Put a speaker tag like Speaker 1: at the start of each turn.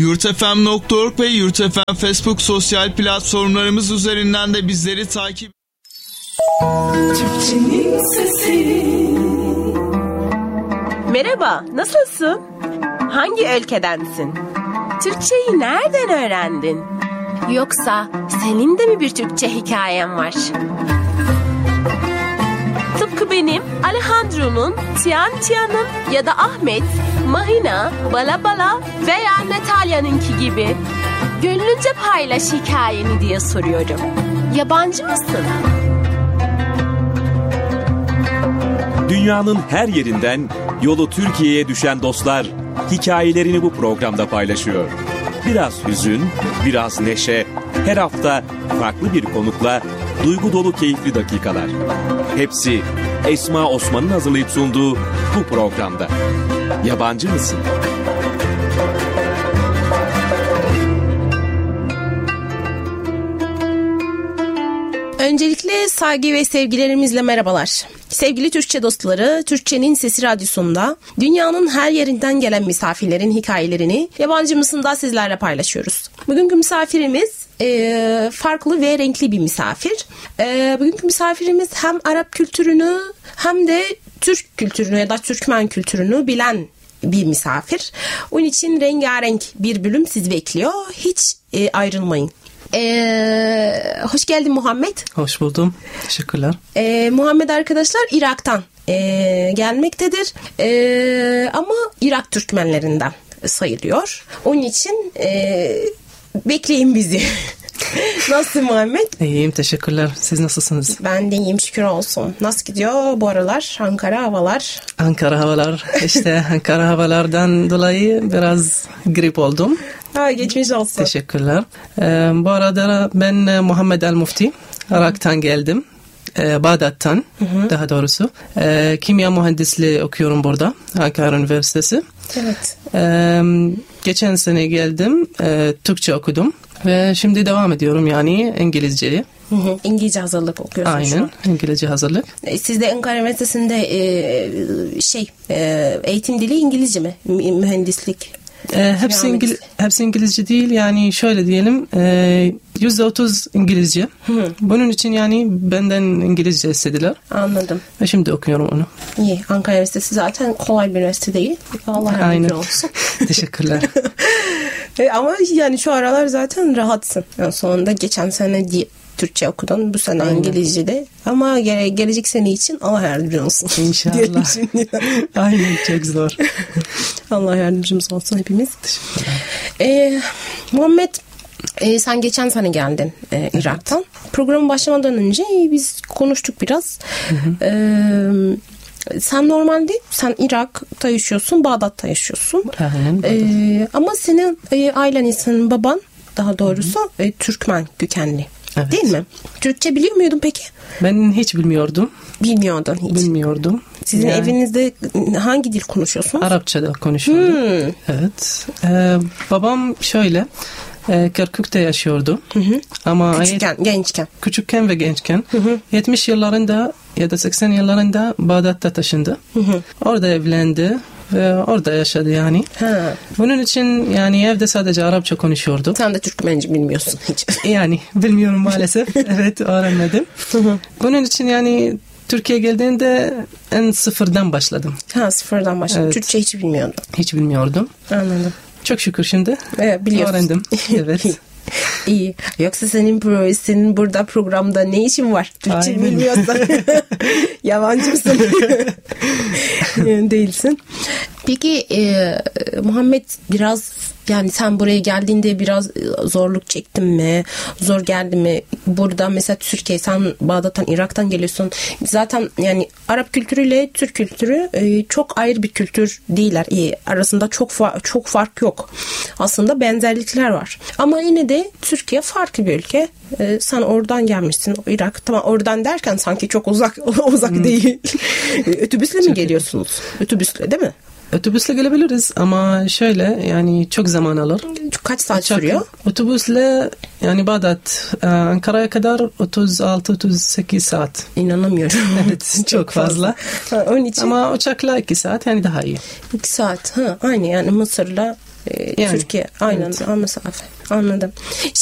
Speaker 1: yurtfm.org ve yurtfm Facebook sosyal platformlarımız üzerinden de bizleri takip.
Speaker 2: Türkçenin sesi.
Speaker 3: Merhaba, nasılsın? Hangi ülkedensin? Türkçeyi nereden öğrendin? Yoksa senin de mi bir Türkçe hikayen var? Tıpkı benim, Alejandro'nun, Tian'ın ya da Ahmet, Mahina, Bala veya Natalya'nınki gibi. Gönlünce paylaş hikayeni diye soruyorum. Yabancı mısın?
Speaker 4: Dünyanın her yerinden yolu Türkiye'ye düşen dostlar hikayelerini bu programda paylaşıyor. Biraz hüzün, biraz neşe, her hafta farklı bir konukla duygu dolu keyifli dakikalar. Hepsi Esma Osman'ın hazırlayıp sunduğu bu programda. Yabancı mısın?
Speaker 5: Öncelikle saygı ve sevgilerimizle merhabalar. Sevgili Türkçe dostları, Türkçenin Sesi Radyosu'nda dünyanın her yerinden gelen misafirlerin hikayelerini Yabancı mısın'da sizlerle paylaşıyoruz. Bugünkü misafirimiz farklı ve renkli bir misafir. Bugünkü misafirimiz hem Arap kültürünü hem de Türk kültürünü ya da Türkmen kültürünü bilen bir misafir. Onun için rengarenk bir bölüm sizi bekliyor. Hiç ayrılmayın. Hoş geldin Muhammed.
Speaker 6: Hoş buldum. Teşekkürler.
Speaker 5: Muhammed arkadaşlar Irak'tan gelmektedir. Ama Irak Türkmenlerinden sayılıyor. Onun için bekleyin bizi. Nasılsın Muhammed?
Speaker 6: İyiyim, teşekkürler. Siz nasılsınız?
Speaker 5: Ben de iyiyim, şükür olsun. Nasıl gidiyor bu aralar Ankara havalar?
Speaker 6: Ankara havalar. İşte Ankara havalardan dolayı biraz grip oldum.
Speaker 5: Geçmiş olsun.
Speaker 6: Teşekkürler. Bu arada ben Muhammed El Mufti. Irak'tan geldim. Bağdat'tan daha doğrusu. Kimya mühendisliği okuyorum burada. Ankara Üniversitesi.
Speaker 5: Evet.
Speaker 6: Geçen sene geldim. Türkçe okudum. Ve şimdi devam ediyorum yani İngilizceyi.
Speaker 5: İngilizce hazırlık okuyorsun
Speaker 6: aynen,
Speaker 5: şu an.
Speaker 6: İngilizce hazırlık.
Speaker 5: Siz de Ankara Üniversitesi'nde eğitim dili İngilizce mi? Mühendislik.
Speaker 6: Hepsi İngilizce değil yani şöyle diyelim %30 İngilizce. Bunun için yani benden İngilizce istediler.
Speaker 5: Anladım.
Speaker 6: Ve şimdi okuyorum onu.
Speaker 5: İyi. Ankara Üniversitesi zaten kolay bir üniversite değil. Allah yardımcı olsun.
Speaker 6: Teşekkürler.
Speaker 5: Ama yani şu aralar zaten rahatsın. Yani sonunda geçen sene Türkçe okudun, bu sene İngilizce'de. Ama gelecek sene için Allah yardımcı olsun.
Speaker 6: İnşallah. Aynen, çok zor.
Speaker 5: Allah yardımcımız olsun hepimiz. Muhammed, sen geçen sene geldin Irak'tan. Programın başlamadan önce biz konuştuk biraz. Sen normalde Irak'ta yaşıyorsun, Bağdat'ta yaşıyorsun. Ama senin ailen, senin baban daha doğrusu Türkmen kökenli.
Speaker 6: Evet.
Speaker 5: Değil mi? Türkçe biliyor muydun peki?
Speaker 6: Ben hiç bilmiyordum.
Speaker 5: Bilmiyordun hiç.
Speaker 6: Bilmiyordum.
Speaker 5: Sizin evinizde hangi dil konuşuyorsunuz?
Speaker 6: Arapça'da konuşuyordum. Evet. Babam şöyle Kirkuk'ta yaşıyordu. Ama gençken ve gençken 70 yıllarında ya da 80 yıllarında Bağdat'ta taşındı. Orada evlendi ve orada yaşadı yani. Bunun için yani evde sadece Arapça konuşuyordu.
Speaker 5: Sen de Türkmenci bilmiyorsun hiç.
Speaker 6: Yani bilmiyorum maalesef. Evet, öğrenmedim. Bunun için yani Türkiye geldiğinde sıfırdan başladım.
Speaker 5: Sıfırdan başladım. Evet. Türkçe hiç bilmiyordum.
Speaker 6: Hiç bilmiyordum.
Speaker 5: Anladım.
Speaker 6: Çok şükür şimdi
Speaker 5: biliyorsun.
Speaker 6: Öğrendim. Evet.
Speaker 5: İyi. Yoksa senin burada programda ne işin var? Türkçe bilmiyorsan. Yabancı mısın? Değilsin. Peki Muhammed, biraz yani sen buraya geldiğinde biraz zorluk çektin mi? Zor geldi mi? Burada mesela Türkiye, sen Bağdat'tan, Irak'tan geliyorsun. Zaten yani Arap kültürüyle Türk kültürü çok ayrı bir kültür değiller. Arasında çok fark yok. Aslında benzerlikler var. Ama yine de Türkiye farklı bir ülke. Sen oradan gelmişsin. Irak, tamam, oradan derken sanki çok uzak değil. Otobüsle mi geliyorsunuz? Otobüsle değil mi?
Speaker 6: Otobüsle gelebiliriz ama şöyle yani çok zaman alır.
Speaker 5: Kaç saat sürüyor?
Speaker 6: Otobüsle yani Bağdat Ankara'ya kadar 36-38 saat.
Speaker 5: İnanamıyorum.
Speaker 6: Evet, çok fazla.
Speaker 5: Onun için...
Speaker 6: Ama uçakla 2 saat yani daha iyi.
Speaker 5: 2 saat. Aynı yani Mısır'la Türkiye aynen, mesafe. Anladım.